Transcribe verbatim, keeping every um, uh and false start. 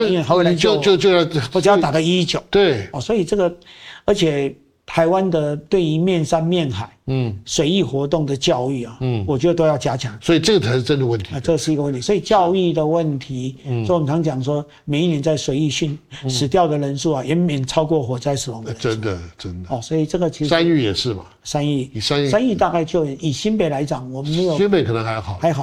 后来就就就要或者要打个一一九。 对， 哦，所以这个，而且台湾的对于面山面海，嗯，水域活动的教育啊，嗯，我觉得都要加强。 所以这个才是真的问题啊，这是一个问题。所以教育的问题，嗯，所以我们常讲说，每一年在水域殉死掉的人数啊，远远超过火灾死亡的人数。 真的真的。 哦，所以这个其实山域也是嘛。 山域， 以山域， 山域大概就以新北来讲，我们没有新北可能还好， 还好。